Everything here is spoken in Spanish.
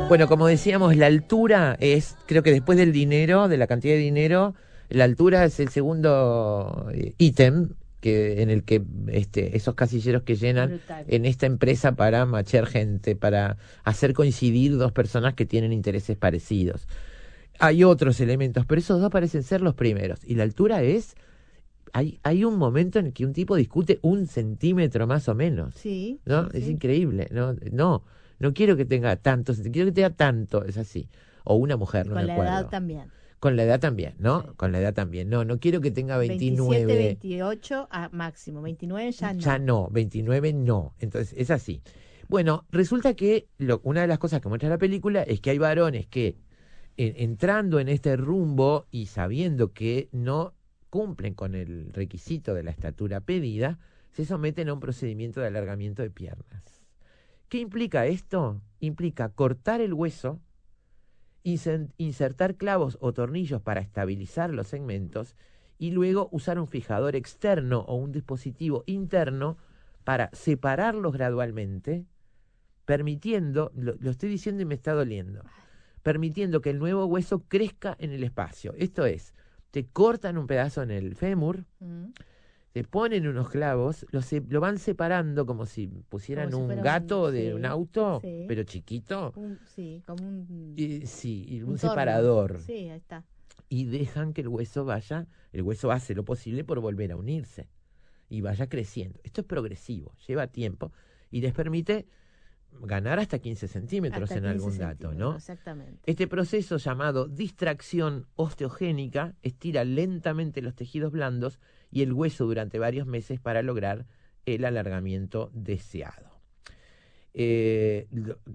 Bueno, como decíamos, la altura es, creo que después del dinero, de la cantidad de dinero, la altura es el segundo ítem en el que esos casilleros que llenan Brutal. en esta empresa para machear gente, para hacer coincidir dos personas que tienen intereses parecidos. Hay otros elementos, pero esos dos parecen ser los primeros. Y la altura es, hay un momento en el que un tipo discute 1 centímetro más o menos. Sí, ¿No? sí, Es sí. increíble. No quiero que tenga tanto, quiero que tenga tanto, es así. O una mujer, Y no me con la edad acuerdo. también. Con la edad también, ¿no? Sí. Con la edad también. No quiero que tenga 27, 29. 28 a máximo. 29 ya no. Ya no, 29 no. Entonces, es así. Bueno, resulta que una de las cosas que muestra la película es que hay varones que, entrando en este rumbo y sabiendo que no cumplen con el requisito de la estatura pedida, se someten a un procedimiento de alargamiento de piernas. ¿Qué implica esto? Implica cortar el hueso, insertar clavos o tornillos para estabilizar los segmentos y luego usar un fijador externo o un dispositivo interno para separarlos gradualmente, permitiendo, lo estoy diciendo y me está doliendo, permitiendo que el nuevo hueso crezca en el espacio. Esto es, te cortan un pedazo en el fémur, te ponen unos clavos, lo van separando como si pusieran Como si un fuera gato de sí, un auto, sí. pero chiquito. Sí, como un, Sí, y un torno. separador. Sí, ahí está. Y dejan que el hueso hace lo posible por volver a unirse y vaya creciendo. Esto es progresivo, lleva tiempo y les permite ganar hasta 15 centímetros Hasta en 15 algún dato, centímetros, ¿no? exactamente. Este proceso llamado distracción osteogénica estira lentamente los tejidos blandos y el hueso durante varios meses para lograr el alargamiento deseado.